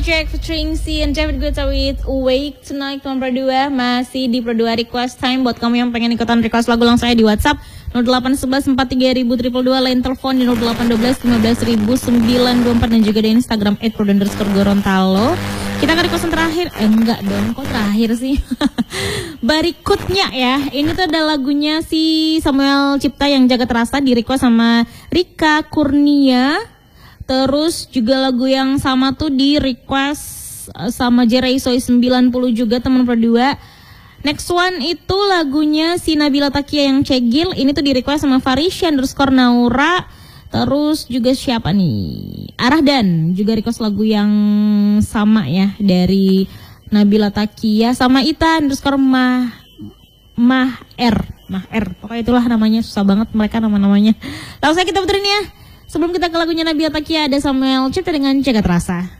Project featuring C and David Guetta with Awake Tonight teman berdua. Masih di berdua request time buat kamu yang pengen ikutan request lagu langsung saya di WhatsApp 0811 4300022, lain telepon di 0812 1500924 dan juga di Instagram @pro_gorontalo. Kita akan request yang terakhir, enggak dong, kok terakhir sih? Berikutnya ya, ini tuh ada lagunya si Samuel Cipta yang Jaga Terasa di request sama Rika Kurnia. Terus juga lagu yang sama tuh di request sama Jerai Soy 90 juga teman berdua. Next one itu lagunya si Nabila Takia yang Cegil. Ini tuh di request sama Farisya_Naura. Terus juga siapa nih? Arahdan juga request lagu yang sama ya dari Nabila Takia sama Mah R. Pokoknya itulah namanya, susah banget mereka nama-namanya. Langsung kita puterin ya. Sebelum kita ke lagunya Nabila Takia, ada Samuel Cipta dengan Jaga Terasa.